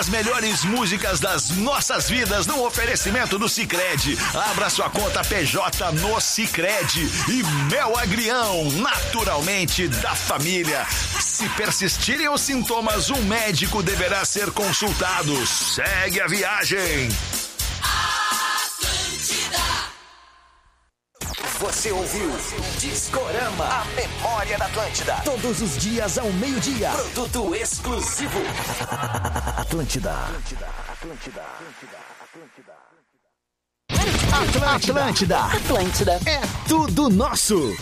As melhores músicas das nossas vidas no oferecimento do Sicredi. Abra sua conta PJ no Sicredi. E Mel Agrião, naturalmente da família. Se persistirem os sintomas, um médico deverá ser consultado. Segue a viagem. Você ouviu Discorama, a memória da Atlântida. Todos os dias ao meio-dia. Produto exclusivo. Atlântida. Atlântida. É tudo nosso.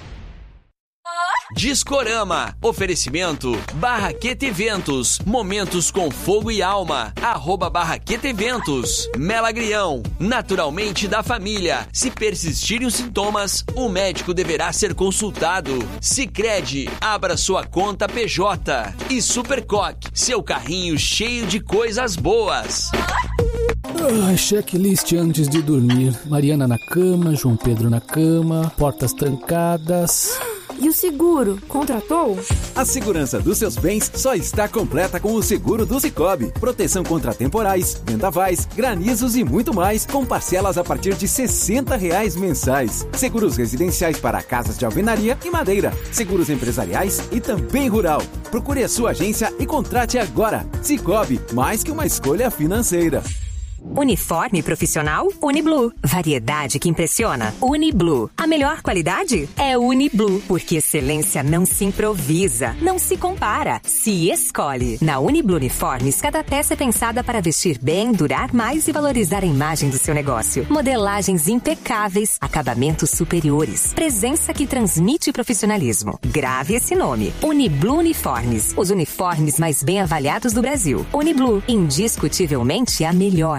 Discorama, oferecimento Barraqueta Eventos, momentos com fogo e alma, @Barraqueta Eventos, Melagrião, naturalmente da família, se persistirem os sintomas, o médico deverá ser consultado. Sicredi, abra sua conta PJ. E Supercoque, seu carrinho cheio de coisas boas. Checklist antes de dormir. Mariana na cama, João Pedro na cama, portas trancadas. E o seguro? Contratou? A segurança dos seus bens só está completa com o seguro do Sicoob. Proteção contra temporais, vendavais, granizos e muito mais, com parcelas a partir de R$60 mensais. Seguros residenciais para casas de alvenaria e madeira. Seguros empresariais e também rural. Procure a sua agência e contrate agora. Sicoob, mais que uma escolha financeira. Uniforme profissional? Uniblue. Variedade que impressiona? Uniblue. A melhor qualidade? É Uniblue. Porque excelência não se improvisa, não se compara, se escolhe. Na Uniblue Uniformes, cada peça é pensada para vestir bem, durar mais e valorizar a imagem do seu negócio. Modelagens impecáveis, acabamentos superiores, presença que transmite profissionalismo. Grave esse nome. Uniblue Uniformes. Os uniformes mais bem avaliados do Brasil. Uniblue. Indiscutivelmente a melhor.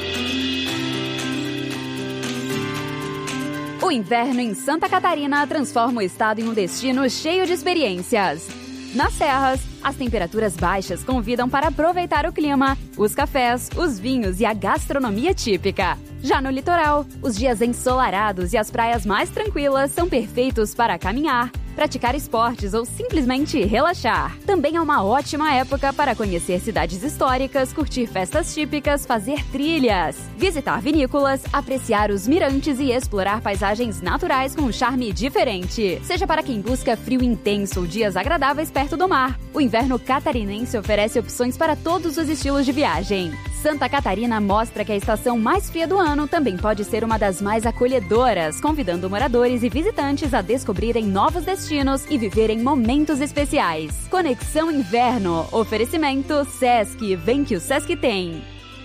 O inverno em Santa Catarina transforma o estado em um destino cheio de experiências. Nas serras, as temperaturas baixas convidam para aproveitar o clima, os cafés, os vinhos e a gastronomia típica. Já no litoral, os dias ensolarados e as praias mais tranquilas são perfeitos para caminhar, praticar esportes ou simplesmente relaxar. Também é uma ótima época para conhecer cidades históricas, curtir festas típicas, fazer trilhas, visitar vinícolas, apreciar os mirantes e explorar paisagens naturais com um charme diferente. Seja para quem busca frio intenso ou dias agradáveis perto do mar, o inverno catarinense oferece opções para todos os estilos de viagem. Santa Catarina mostra que a estação mais fria do ano também pode ser uma das mais acolhedoras, convidando moradores e visitantes a descobrirem novos destinos e viverem momentos especiais. Conexão Inverno. Oferecimento Sesc. Vem que o Sesc tem.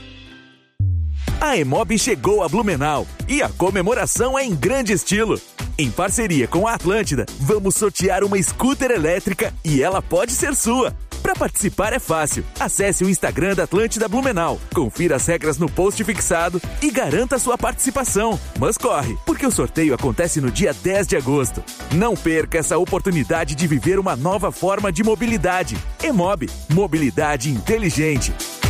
A Emob chegou a Blumenau e a comemoração é em grande estilo. Em parceria com a Atlântida, vamos sortear uma scooter elétrica e ela pode ser sua. Para participar é fácil. Acesse o Instagram da Atlântida Blumenau, confira as regras no post fixado e garanta sua participação. Mas corre, porque o sorteio acontece no dia 10 de agosto. Não perca essa oportunidade de viver uma nova forma de mobilidade. Emob, mobilidade inteligente.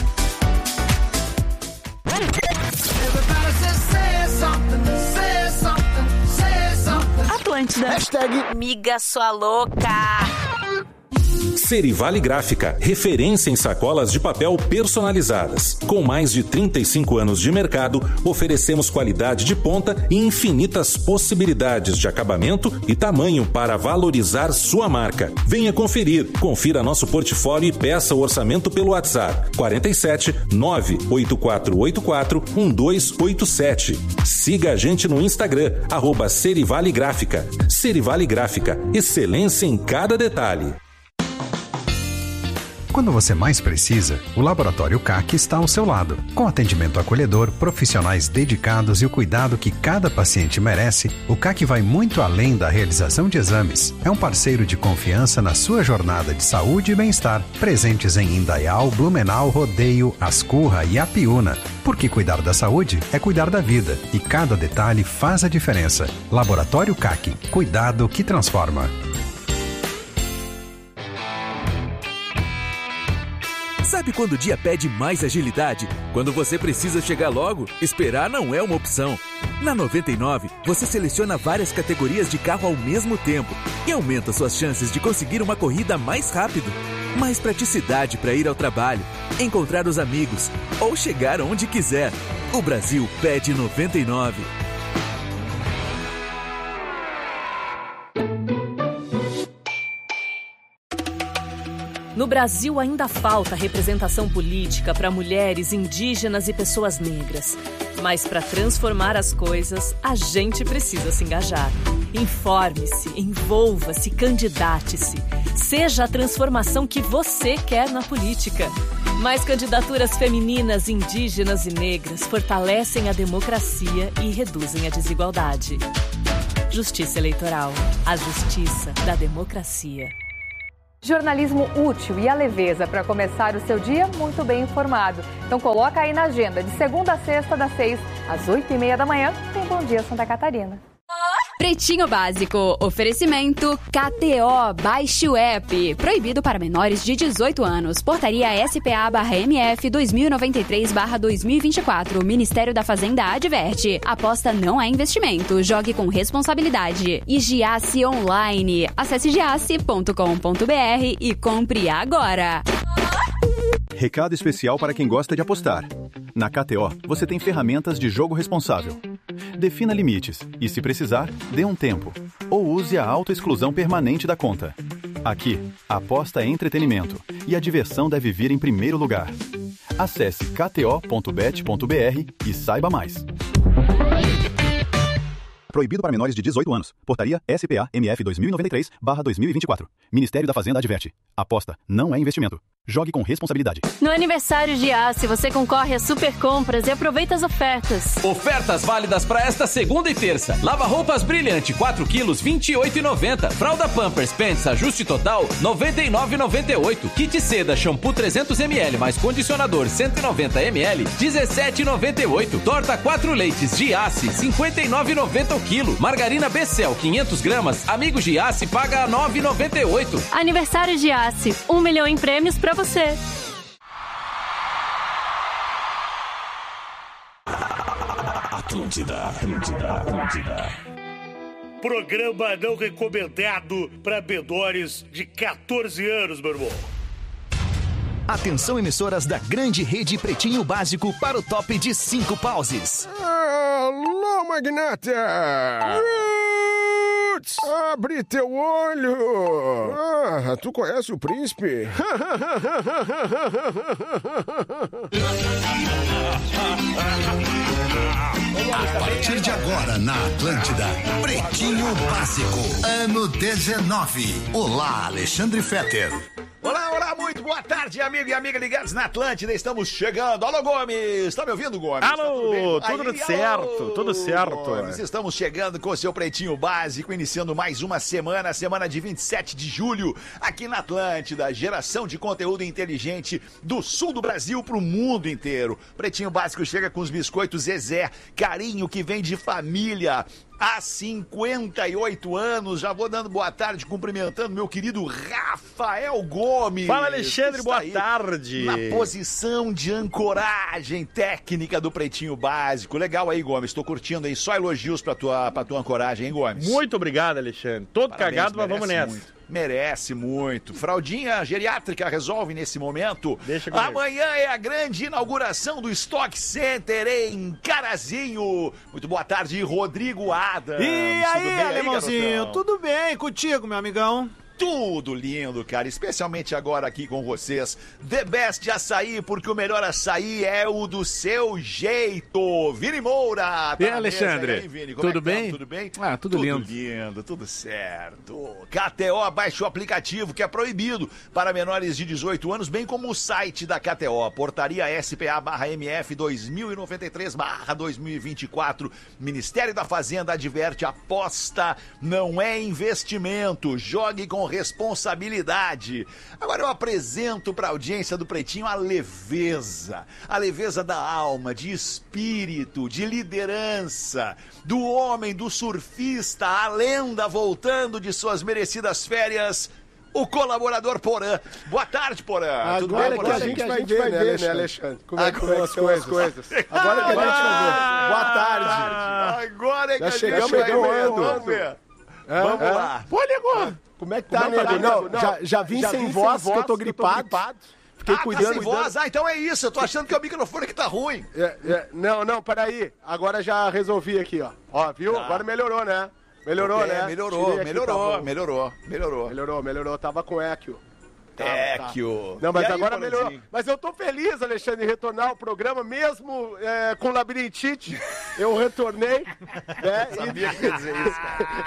Atlântida. Hashtag Miga sua louca. Serivale Gráfica, referência em sacolas de papel personalizadas. Com mais de 35 anos de mercado, oferecemos qualidade de ponta e infinitas possibilidades de acabamento e tamanho para valorizar sua marca. Venha conferir, confira nosso portfólio e peça o orçamento pelo WhatsApp 47 98484 1287. Siga a gente no Instagram, @Serivale Gráfica. Serivale Gráfica, excelência em cada detalhe. Quando você mais precisa, o Laboratório CAC está ao seu lado. Com atendimento acolhedor, profissionais dedicados e o cuidado que cada paciente merece, o CAC vai muito além da realização de exames. É um parceiro de confiança na sua jornada de saúde e bem-estar. Presentes em Indaial, Blumenau, Rodeio, Ascurra e Apiúna. Porque cuidar da saúde é cuidar da vida. E cada detalhe faz a diferença. Laboratório CAC. Cuidado que transforma. Sabe quando o dia pede mais agilidade? Quando você precisa chegar logo, esperar não é uma opção. Na 99, você seleciona várias categorias de carro ao mesmo tempo e aumenta suas chances de conseguir uma corrida mais rápido. mais praticidade para ir ao trabalho, encontrar os amigos ou chegar onde quiser. O Brasil pede 99. No Brasil ainda falta representação política para mulheres, indígenas e pessoas negras. Mas para transformar as coisas, a gente precisa se engajar. Informe-se, envolva-se, candidate-se. Seja a transformação que você quer na política. Mais candidaturas femininas, indígenas e negras fortalecem a democracia e reduzem a desigualdade. Justiça Eleitoral. A justiça da democracia. Jornalismo útil e a leveza para começar o seu dia muito bem informado. Então coloca aí na agenda, de segunda a sexta, das 6 às 8h30 da manhã, tem Bom Dia Santa Catarina. Pretinho Básico, oferecimento KTO, baixe o app, proibido para menores de 18 anos, portaria SPA/MF 2093/2024, Ministério da Fazenda adverte, aposta não é investimento, jogue com responsabilidade. E Giasse Online, acesse giasse.com.br e compre agora. Recado especial para quem gosta de apostar. Na KTO, você tem ferramentas de jogo responsável. Defina limites e, se precisar, dê um tempo. Ou use a autoexclusão permanente da conta. Aqui, a aposta é entretenimento e a diversão deve vir em primeiro lugar. Acesse kto.bet.br e saiba mais. Proibido para menores de 18 anos. Portaria SPA-MF 2093/2024. Ministério da Fazenda adverte. Aposta não é investimento. Jogue com responsabilidade. No aniversário de Giasse, você concorre a super compras e aproveita as ofertas. Ofertas válidas para esta segunda e terça. Lava-roupas Brilhante, 4 quilos, R$ 28,90. Fralda Pampers Pants Ajuste Total, R$ 99,98. Kit Seda Shampoo 300ml mais condicionador 190ml, R$ 17,98. Torta 4 leites Giasse, R$ 59,90 o quilo. Margarina Becel, 500 gramas. Amigo Giasse paga R$ 9,98. Aniversário de Giasse, 1 milhão em prêmios para você. Atlântida. Programa não recomendado para menores de 14 anos, meu irmão. Atenção, emissoras da grande rede Pretinho Básico para o top de 5 pauses. Alô, magnata! Roots! Abre teu olho! Ah, tu conhece o príncipe? A partir de agora, na Atlântida, Pretinho Básico, ano 19. Olá, Alexandre Fetter. Olá, muito boa tarde, amigo e amiga ligados na Atlântida, estamos chegando. Alô, Gomes, tá me ouvindo, Gomes? Alô, tá tudo certo. Gomes, estamos chegando com o seu Pretinho Básico, iniciando mais uma semana de 27 de julho, aqui na Atlântida, geração de conteúdo inteligente do sul do Brasil pro mundo inteiro. Pretinho Básico chega com os biscoitos Zezé, carinho que vem de família. Há 58 anos, já vou dando boa tarde, cumprimentando meu querido Rafael Gomes. Fala, Alexandre, boa tarde. Na posição de ancoragem técnica do Pretinho Básico. Legal aí, Gomes, tô curtindo aí, só elogios pra tua ancoragem, hein, Gomes? Muito obrigado, Alexandre. Todo parabéns, cagado, mas vamos nessa. Merece muito. Fraldinha geriátrica resolve nesse momento. Deixa comigo. Amanhã é a grande inauguração do Stock Center em Carazinho. Muito boa tarde, Rodrigo Adams. E aí, alemãozinho? Tudo bem contigo, meu amigão? Tudo lindo, cara, especialmente agora aqui com vocês. The Best Açaí, porque o melhor açaí é o do seu jeito. Vini Moura. E aí, Alexandre? Aí, Vini? Tudo bem? Tudo bem? Ah, tudo lindo. Tudo lindo, tudo certo. KTO, baixe o aplicativo que é proibido para menores de 18 anos, bem como o site da KTO. Portaria SPA/MF 2093/2024. Ministério da Fazenda adverte, aposta não é investimento. Jogue com responsabilidade. Agora eu apresento para a audiência do Pretinho a leveza da alma, de espírito, de liderança, do homem, do surfista, a lenda voltando de suas merecidas férias, o colaborador Porã. Boa tarde, Porã. Tudo bem, Porã? A gente vai ver, né, Alexandre? Como é que são as coisas. Agora que a gente vai ver. Boa tarde. Agora é que já chegamos. Vamos ver. Vamos lá. Pô, negou. Como é que tá, nego? Não, já vim sem voz, que eu tô gripado. Fiquei cuidando. Tá sem voz? Então é isso. Eu tô achando que é o microfone que tá ruim. Não, peraí. Agora já resolvi aqui, ó. Ó, viu? Tá. Agora melhorou, né? Melhorou, né? Melhorou. Tava com eco. Eco. Não, mas E aí, agora Porazinho? melhorou. Mas eu tô feliz, Alexandre, em retornar ao programa, mesmo com labirintite. Eu retornei, né? Sabia que ia dizer isso,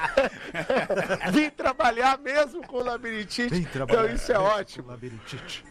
cara. Vim trabalhar mesmo com labirintite. Então isso é ótimo. Labirintite.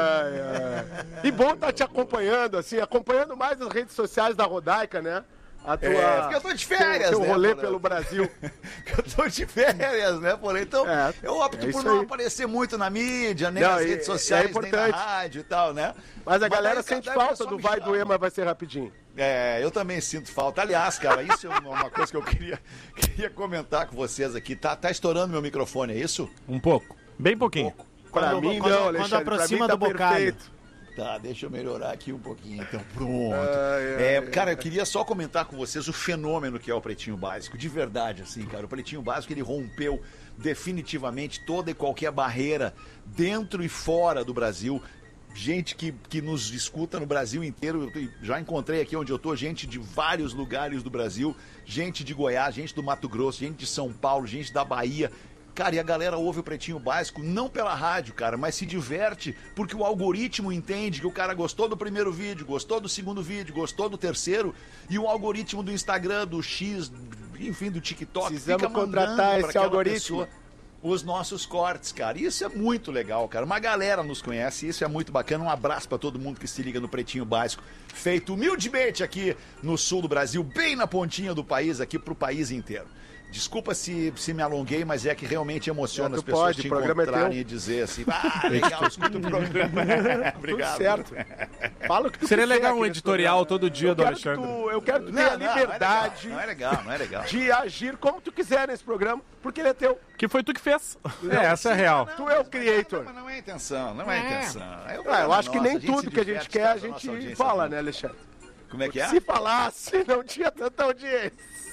E bom estar te acompanhando, assim, acompanhando mais as redes sociais da Rodaica, né? Porque eu tô de férias, teu né? rolê pelo Brasil. Eu tô de férias, né, porém? Então, eu opto por não aparecer muito na mídia, nem nas redes sociais, nem na rádio e tal, né? Mas a galera sente falta do Vai Doer, mas vai ser rapidinho. Eu também sinto falta. Aliás, cara, isso é uma coisa que eu queria comentar com vocês aqui. Tá estourando meu microfone, é isso? Um pouco. Bem pouquinho. Pra mim não, Alexandre. Quando aproxima pra mim do bocado. perfeito. Tá, deixa eu melhorar aqui um pouquinho, então pronto. Cara, eu queria só comentar com vocês o fenômeno que é o Pretinho Básico, de verdade, assim, cara. O Pretinho Básico, ele rompeu definitivamente toda e qualquer barreira dentro e fora do Brasil. Gente que nos escuta no Brasil inteiro. Eu já encontrei aqui onde eu tô gente de vários lugares do Brasil, gente de Goiás, gente do Mato Grosso, gente de São Paulo, gente da Bahia. Cara, e a galera ouve o Pretinho Básico não pela rádio, cara, mas se diverte porque o algoritmo entende que o cara gostou do primeiro vídeo, gostou do segundo vídeo, gostou do terceiro, e o algoritmo do Instagram, do X, enfim, do TikTok, precisamos fica contratar esse algoritmo. Os nossos cortes, cara. Isso é muito legal, cara. Uma galera nos conhece, isso é muito bacana. Um abraço pra todo mundo que se liga no Pretinho Básico, feito humildemente aqui no sul do Brasil, bem na pontinha do país, aqui pro país inteiro. Desculpa se me alonguei, mas é que realmente emociona as pessoas te encontrarem e dizer assim, legal, escuta o programa. Obrigado. Tudo certo. Fala o que tu Seria quiser legal um editorial programa. todo dia do Alexandre. Eu quero que tu tenha a liberdade não é legal. de agir como tu quiser nesse programa, porque ele é teu. Que foi tu que fez. Essa é a real. Tu é o creator. Mas não é intenção, não é intenção. Eu acho que nem tudo que a gente quer a gente fala, né, Alexandre? Como é que é? Se falasse, não tinha tanta audiência.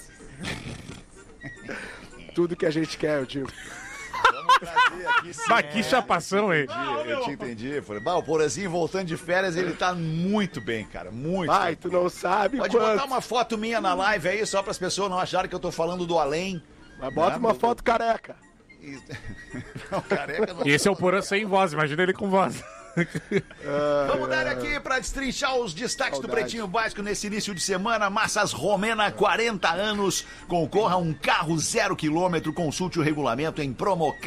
Tudo que a gente quer, eu digo. Vamos trazer aqui. Mas que chapação, hein? Eu te entendi. Falei, o Porazinho voltando de férias, ele tá muito bem, cara. Muito bem. Tu não sabe Pode botar uma foto minha na live aí, só para as pessoas não acharem que eu tô falando do além. Mas bota uma foto careca. Não, careca não. Esse é o Porã sem voz, imagina ele com voz. Vamos dar aqui para destrinchar os destaques do Pretinho Básico nesse início de semana. Massas Romena, 40 anos. Concorra a um carro 0 km. Consulte o regulamento em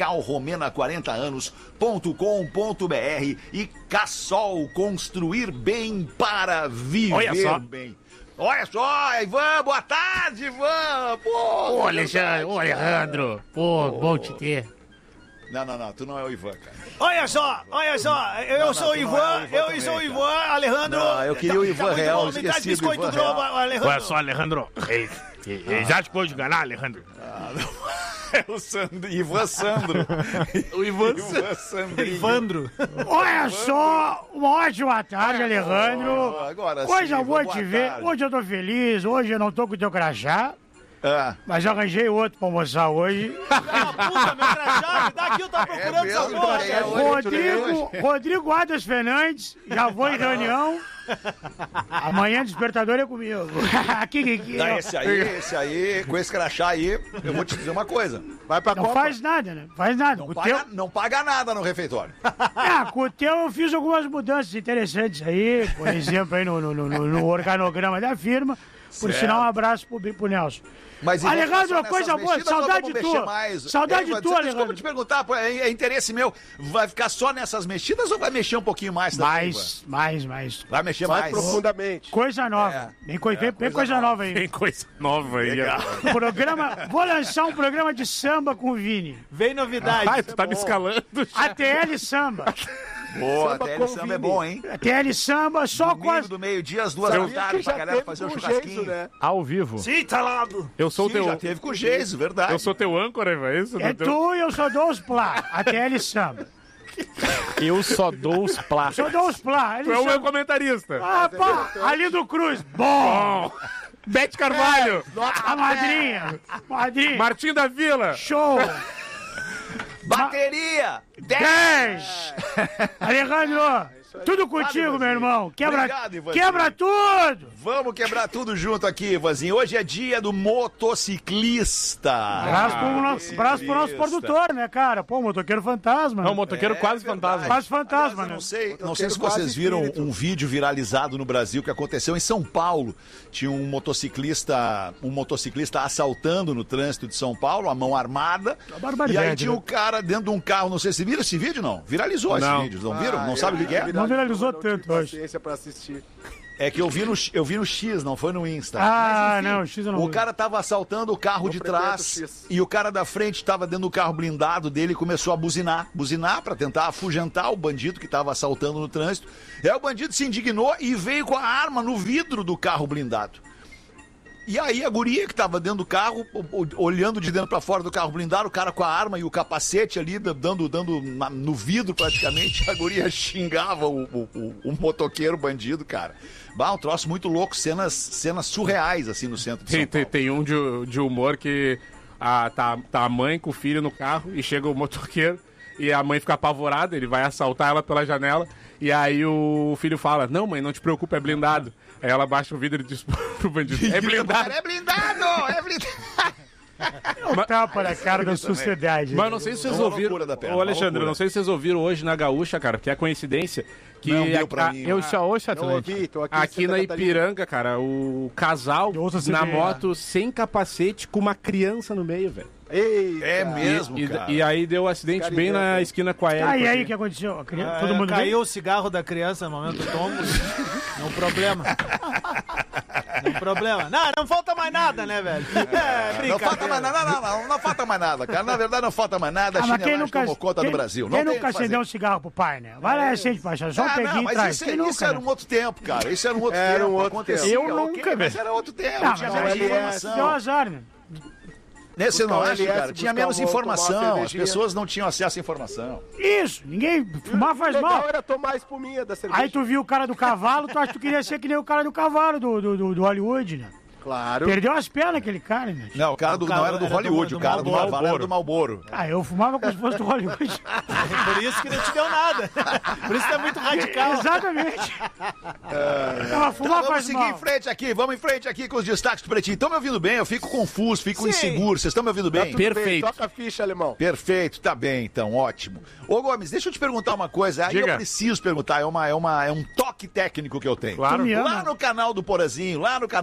promocalromena40anos.com.br. E Cassol, construir bem para viver bem. Olha só, Ivan, boa tarde, Ivan. Pô, Ô, Alexandre, ô, Alejandro. Pô, bom te ter. Não, tu não é o Ivan, cara. Olha só, eu sou o Ivan, sou o Ivan, Alejandro. Não, eu queria o Ivan real, me traz esqueci do biscoito Ivan Globo, real. Alejandro. Olha só, Alejandro. Eles acham que pode ganhar, Alejandro? É o Ivan Sandro. O Ivan Ivandro. Olha só, uma ótima tarde, Alejandro. Agora Coisa sim, boa boa te ver. tarde. Hoje eu tô feliz, hoje eu não tô com o teu crachá. Mas eu arranjei outro pra almoçar hoje. Puta, meu crachá, me dá aqui, eu tava procurando essa porra. Rodrigo Adas Fernandes, já vou em reunião. Amanhã despertador é comigo. Aqui. Esse aí, com esse crachá aí, eu vou te dizer uma coisa. Vai pra Não Copa. faz nada, né? Faz nada. Não paga nada no refeitório. Com o teu eu fiz algumas mudanças interessantes aí. Por exemplo, aí no organograma da firma. Por sinal, um abraço pro Nelson. Mas Alejandro, coisa boa, saudade tua. Saudade tua, Alejandro. Desculpa te perguntar, é interesse meu. Vai ficar só nessas mexidas ou vai mexer um pouquinho mais também? Mais. Vai mexer mais? Profundamente. Coisa nova. Vem coisa nova aí. Tem coisa nova aí. Vou lançar um programa de samba com o Vini. Vem novidade. Tu tá me escalando. ATL Samba. Boa, ATL Samba é bom, hein? ATL Samba só com Domingo do meio-dia, às 2 da tarde, pra galera fazer um churrasquinho. Né? Ao vivo. Sim, talado. Eu sou o teu... Já teve com o Geiso, verdade. Eu sou teu âncora, é isso? É tu e eu só dou os plá. ATL Samba. Eu só dou os plá. Só dou os plá. Tu é o meu comentarista. Pá, ali do Cruz. Bom. Bete Carvalho. A madrinha. Martim da Vila. Show. Bateria! 10! Alejandro, tudo contigo, meu irmão. Quebra tudo! Vamos quebrar tudo junto aqui, Ivanzinho. Hoje é dia do motociclista. Abraço pro nosso produtor, né, cara? Pô, motoqueiro fantasma. Não, motoqueiro quase fantasma. Quase fantasma, né? Não sei se vocês viram um vídeo viralizado no Brasil que aconteceu em São Paulo. Tinha um motociclista assaltando no trânsito de São Paulo, a mão armada. E aí tinha um cara dentro de um carro, não sei se viram esse vídeo, não? Viralizou esse vídeo, não viram? Não sabe o que é? Não viralizou tanto hoje. Pra assistir. É que eu vi no X, não foi no Insta. Ah, não, o X eu não vi. O cara tava assaltando o carro de trás e o cara da frente tava dentro do carro blindado dele e começou a buzinar pra tentar afugentar o bandido que tava assaltando no trânsito. Aí o bandido se indignou e veio com a arma no vidro do carro blindado. E aí a guria que tava dentro do carro, olhando de dentro pra fora do carro blindado, o cara com a arma e o capacete ali, dando no vidro praticamente, a guria xingava o motoqueiro bandido, cara. Bah, um troço muito louco, cenas surreais assim no centro de São Paulo. Tem um de humor que tá a mãe com o filho no carro e chega o motoqueiro e a mãe fica apavorada, ele vai assaltar ela pela janela e aí o filho fala, não mãe, não te preocupa, é blindado. Aí ela baixa o vidro e diz pro bandido, é blindado. É blindado! Tapa na cara da sociedade. Mas não sei se vocês ouviram. Ô, Alexandre, não sei se vocês ouviram hoje na Gaúcha, cara, porque é coincidência que aqui na Ipiranga, cara, o casal na moto sem capacete com uma criança no meio, velho. É mesmo, cara. E aí deu um acidente bem na esquina com a Érica. E aí, o que aconteceu? Todo mundo caiu o cigarro da criança no momento do tombo. Não problema. Não falta mais nada, né, velho? Não falta mais nada, não falta mais nada, cara. Na verdade, não falta mais nada. A China tomou conta do Brasil. Quem nunca acendeu um cigarro pro pai, né? Vai lá, acende, Paixão. Só um peguinho e traz. Isso era um outro tempo, cara. Isso era um outro tempo. Eu nunca, velho. Mas era outro tempo. Tinha menos informação. Deu azar, né? Você não acha, cara? Tinha menos informação, as pessoas não tinham acesso à informação. Isso, ninguém... Fumar faz mal. Era tomar a espuminha da cerveja. Aí tu viu o cara do cavalo, tu acha que tu queria ser que nem o cara do cavalo do Hollywood, né? Claro. Perdeu as pernas aquele cara, né? Não, o cara não era do Hollywood, o cara do cavalo era do Malboro. Eu fumava como se fosse do Hollywood. Por isso que não te deu nada. Por isso que é muito radical. Exatamente. Vamos seguir em frente aqui, vamos em frente aqui com os destaques do Pretinho. Estão me ouvindo bem? Eu fico confuso, fico inseguro. Vocês estão me ouvindo bem? Perfeito. Toca a ficha, alemão. Perfeito, tá bem, então, ótimo. Ô, Gomes, deixa eu te perguntar uma coisa. Aí eu preciso perguntar, é um toque técnico que eu tenho. Claro. Lá no canal do Porazinho,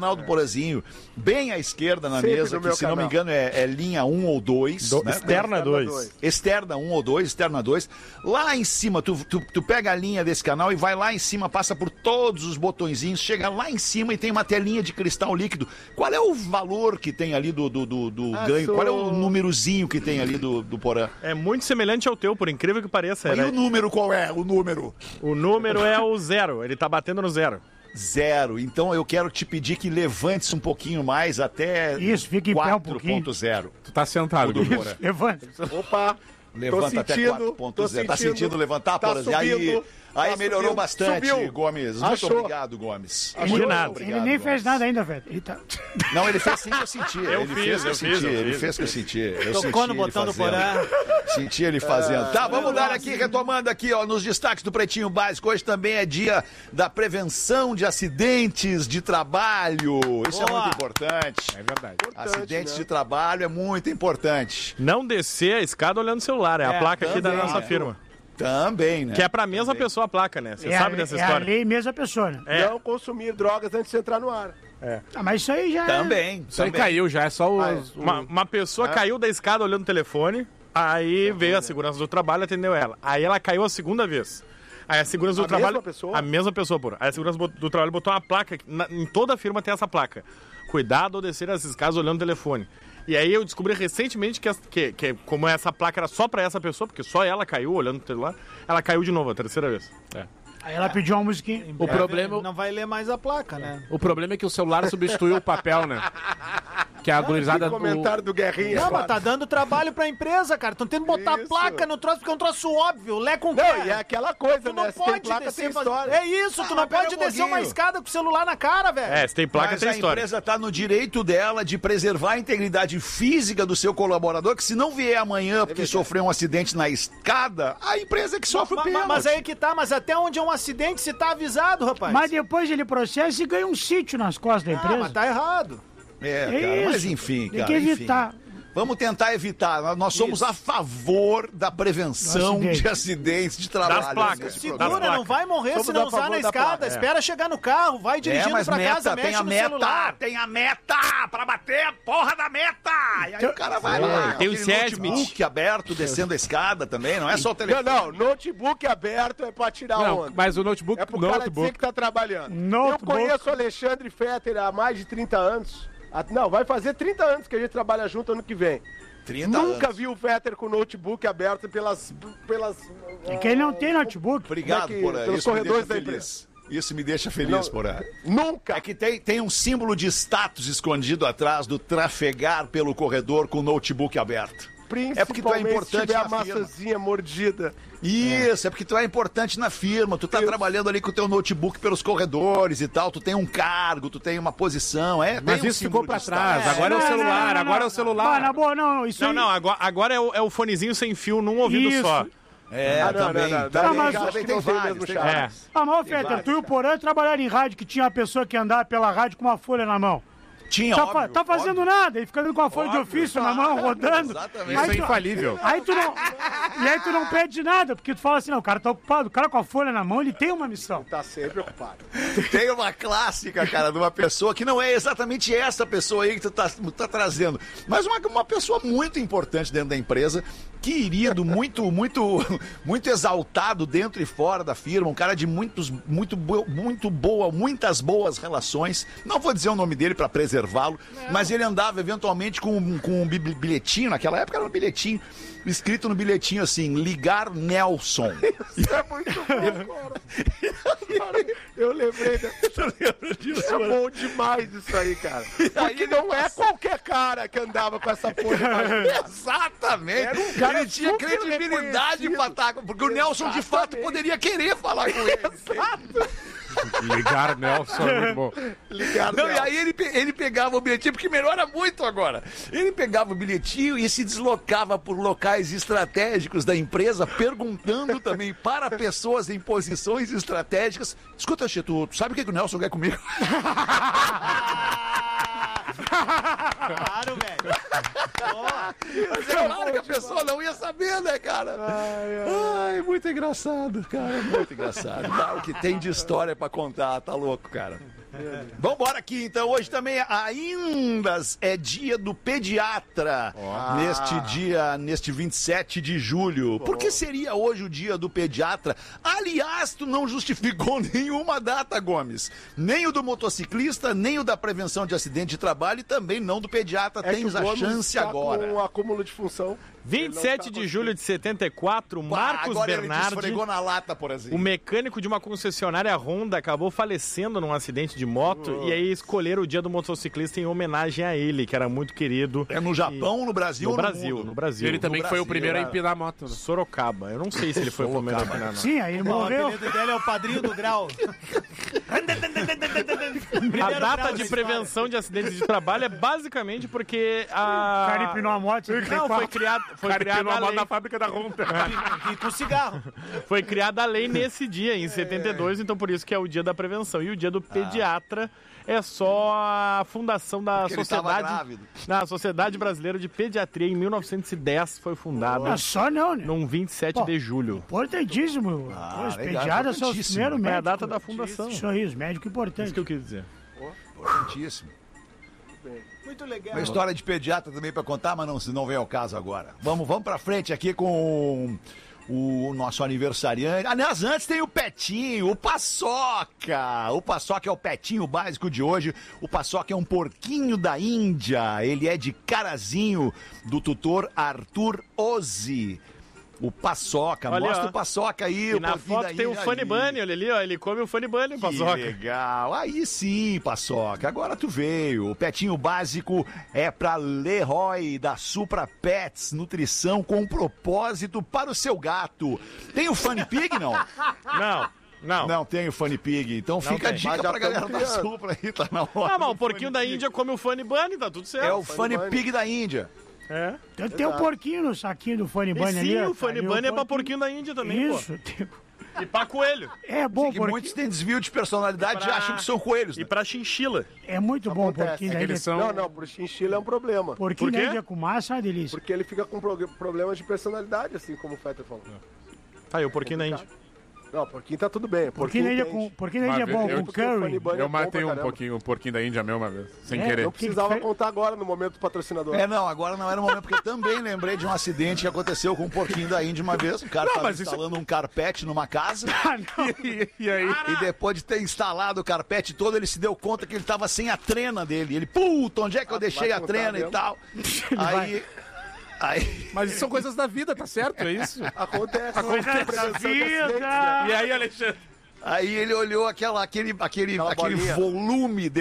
bem à esquerda na mesa, que se não me engano é linha 1 ou 2. Né? Externa 2. Externa 1 ou 2, externa 2. Lá em cima, tu pega a linha desse canal e vai lá em cima, passa por todos os botõezinhos, chega lá em cima e tem uma telinha de cristal líquido. Qual é o valor que tem ali do ganho? Qual é o númerozinho que tem ali do Porã? É muito semelhante ao teu, por incrível que pareça. E o número qual é? O número? O número é o 0, ele tá batendo no 0. 0. Então eu quero te pedir que levante-se um pouquinho mais até isso, fica em pé um pouquinho. 4.0. Tu tá sentado, Isso, levanta. Opa. Levanta até 4.0. Tá sentindo levantar, tá subindo, aí tá melhorou subindo, bastante, subiu. Gomes. Muito obrigado, Gomes. Ele nem fez nada ainda, velho. Não, ele fez sim que eu senti. Ele fez que eu senti. Tocou no botão do Porã. Senti ele fazendo. Tá, vamos dar aqui, retomando aqui, ó, nos destaques do Pretinho Básico. Hoje também é dia da prevenção de acidentes de trabalho. Isso é muito importante. É verdade. Acidentes de trabalho é muito importante. Não descer a escada olhando o celular. É a placa aqui da nossa firma. Também, né? Que é pra mesma pessoa a placa, né? Você sabe dessa história. É a lei mesma pessoa, né? Não consumir drogas antes de entrar no ar. Mas isso aí já também. Isso aí caiu já, é só uma pessoa caiu da escada olhando o telefone, aí veio a segurança do trabalho e atendeu ela. Aí ela caiu a segunda vez. Aí a segurança do trabalho... A mesma pessoa, pô. Aí a segurança do trabalho botou uma placa, em toda a firma tem essa placa. Cuidado ao descer as escadas olhando o telefone. E aí eu descobri recentemente que como essa placa era só pra essa pessoa, porque só ela caiu olhando o celular, ela caiu de novo a terceira vez. Aí ela pediu uma musiquinha. O problema... Não vai ler mais a placa, né? O problema é que o celular substituiu o papel, né? Que a gurizada... Comentário do Guerrinha. Não, mas tá dando trabalho pra empresa, cara. Estão tendo que botar placa no troço, porque é um troço óbvio. Lé com Não, e é aquela coisa, tu não né? Se pode tem placa, descer, tem história. É isso, tu não pode descer uma escada com o celular na cara, velho. Se tem placa, tem história. A empresa tá no direito dela de preservar a integridade física do seu colaborador, que se não vier amanhã porque sofreu um acidente na escada, a empresa é que sofre o pênalti. Mas aí que tá, mas até onde é um acidente se tá avisado, rapaz. Mas depois ele processa e ganha um sítio nas costas da empresa. Mas tá errado. Cara, mas enfim, cara. Tem que evitar. Enfim. Vamos tentar evitar. Nós somos a favor da prevenção de acidentes de trabalho. Das placas. Segura, não vai morrer se não usar na escada. Espera chegar no carro, vai dirigindo pra casa, mexe no celular. Tem a meta pra bater a porra da meta. E aí o cara vai lá. Tem o notebook aberto descendo a escada também, não é só o telefone. Não, notebook aberto é pra tirar onda. Mas o notebook... É pro cara dizer que tá trabalhando. Eu conheço o Alexandre Fetter há mais de 30 anos. Não, vai fazer 30 anos que a gente trabalha junto ano que vem. 30 Nunca anos. vi o Fetter com o notebook aberto pelas É que ele não tem notebook. Obrigado, Porã. Pelos corredores da empresa. Isso me deixa feliz, Porã. Nunca. É que tem um símbolo de status escondido atrás do trafegar pelo corredor com o notebook aberto. É porque tu é importante se tiver na a maçãzinha mordida. Isso, é porque tu é importante na firma, tu tá trabalhando ali com o teu notebook pelos corredores e tal, tu tem um cargo, tu tem uma posição, Mas isso ficou pra trás, agora é o celular, agora é o celular. Na boa, não, isso aí... Não, agora é o fonezinho sem fio num ouvido só. Também. Também tem vários. Mas, Fetter, tu e o Porã trabalharam em rádio que tinha uma pessoa que andava pela rádio com uma folha na mão. Tinha, tá fazendo nada, ele fica com a folha de ofício na mão, rodando. Exatamente. Isso é infalível. Aí tu não pede nada, porque tu fala assim, não, o cara tá ocupado, o cara com a folha na mão, ele tem uma missão. Tá sempre ocupado. Tem uma clássica, cara, de uma pessoa que não é exatamente essa pessoa aí que tu tá trazendo, mas uma pessoa muito importante dentro da empresa, querido, muito exaltado dentro e fora da firma, um cara de muitas boas relações. Não vou dizer o nome dele pra preservá-lo, mas ele andava eventualmente com um bilhetinho, naquela época era um bilhetinho, escrito no bilhetinho assim, ligar Nelson. Isso é muito bom, cara. Eu lembrei disso. É bom demais isso aí, cara. Porque não é qualquer cara que andava com essa porra. Exatamente. Era um cara ele tinha credibilidade pra estar, porque o Nelson de fato poderia querer falar com ele. Exato. Ligar Nelson é muito bom. E aí ele pegava o bilhetinho, porque melhora muito agora. Ele pegava o bilhetinho e se deslocava por locais estratégicos da empresa, perguntando também para pessoas em posições estratégicas. Escuta, Che, tu sabe o que o Nelson quer comigo? Claro, velho. Claro que a pessoa não ia saber, né, cara? Ai, muito engraçado, cara. Muito engraçado. Tá, o que tem de história pra contar, tá louco, cara. Vambora aqui, então. Hoje também ainda é dia do pediatra. Neste 27 de julho. Por que seria hoje o dia do pediatra? Aliás, tu não justificou nenhuma data, Gomes. Nem o do motociclista, nem o da prevenção de acidente de trabalho e também não do pediatra. Tens a chance agora. Com um acúmulo de função. 27 de julho de 74, Marcos Bernardi, esfregou na lata, por exemplo. O mecânico de uma concessionária Honda acabou falecendo num acidente de moto e aí escolheram o dia do motociclista em homenagem a ele, que era muito querido. É no Japão, no Brasil? No Brasil. Ele também foi o primeiro a empinar a moto. Né? Sorocaba. Eu não sei se ele foi o primeiro a empinar, não. Sim, aí ele morreu. O apelido dele é o padrinho do grau. A data de prevenção de acidentes de trabalho é basicamente porque a... O cara empinou a moto. Não, foi criado... Foi criada a lei na fábrica da Honda. E com cigarro. Foi criada a lei nesse dia, em 72, então por isso que é o dia da prevenção. E o dia do pediatra é só a fundação da Sociedade Brasileira de Pediatria, em 1910 foi fundada. Não é só não, né? Num 27 de julho. Importantíssimo. Os pediatras são os primeiros médicos. É a data da fundação. Isso aí, os médicos importantes. Isso que eu quis dizer. Importantíssimo. Muito legal. Uma história de pediatra também pra contar, mas não vem ao caso agora. Vamos pra frente aqui com o nosso aniversariante. Aliás, antes tem o Petinho, o Paçoca. O Paçoca é o Petinho básico de hoje. O Paçoca é um porquinho da Índia. Ele é de Carazinho, do tutor Arthur Ozzi. O Paçoca, Olha, mostra ó. o Paçoca aí. E na foto tem o Funny Bunny, olha ali, ó. Ele come o Funny Bunny, o Paçoca. Que legal. Aí sim, Paçoca. Agora tu veio. O petinho básico é pra Leroy, da Supra Pets. Nutrição com propósito para o seu gato. Tem o Funny Pig, não? Não tem o Funny Pig. Então fica a dica pra galera da Supra aí, tá na hora. Ah, mas o porquinho da Índia come o Funny Bunny, tá tudo certo. É o Funny Pig da Índia. É. Tem um porquinho no saquinho do Funny Bunny ali. Sim, ó, o Funny Bunny é pra porquinho da Índia também, Isso, pô. E pra coelho. É bom, porque muitos têm desvio de personalidade e acham que são coelhos. E pra chinchila. É muito bom o porquinho da Índia. Não, pro chinchila é um problema. Porquinho da Índia com massa é uma delícia. Porque ele fica com problemas de personalidade, assim como o Fetter falou. Tá, e o porquinho da Índia? Não, porquinho tá tudo bem. Porquinho da Índia é bom com curry. Eu matei um porquinho da Índia mesmo uma vez, sem querer. Não precisava contar agora no momento do patrocinador. Agora não era o momento, porque eu também lembrei de um acidente que aconteceu com um porquinho da Índia uma vez. O cara tava instalando um carpete numa casa. E aí? E depois de ter instalado o carpete todo, ele se deu conta que ele tava sem a trena dele. Ele, puta, onde é que eu deixei a trena e tal? Aí... Mas isso são coisas da vida, tá certo? É isso? Acontece da vida. E aí, Alexandre? Aí ele olhou aquele volume